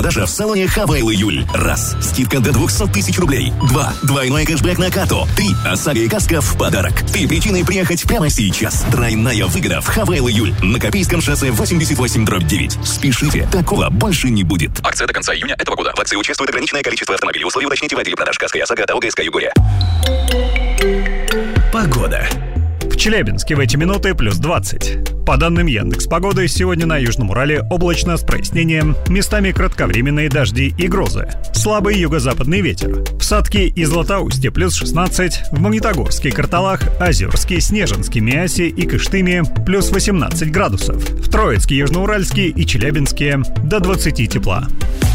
Даже в салоне Хавейл июль. Раз. Скидка до 200 тысяч рублей. 2. Двойной кэшбэк на карту. 3. ОСАГО и каска в подарок. Ты причиной приехать прямо сейчас. Тройная выгода в Хавейл июль. На Копейском шоссе 88/9. Спешите, такого больше не будет. Акция до конца июня этого года. В акции участвует ограниченное количество автомобилей. Условия уточните в отделе продаж каска и ОСАГО ОГСК Югория. Погода. В Челябинске в эти минуты плюс 20. По данным Яндекс.Погоды, сегодня на Южном Урале облачно с прояснением, местами кратковременные дожди и грозы. Слабый юго-западный ветер. В Сатке и Златоусте плюс 16, в Магнитогорске, Карталах, Озерске, Снежинске, Миасе и Кыштыме плюс 18 градусов. В Троицке, Южноуральске и Челябинске до 20 тепла.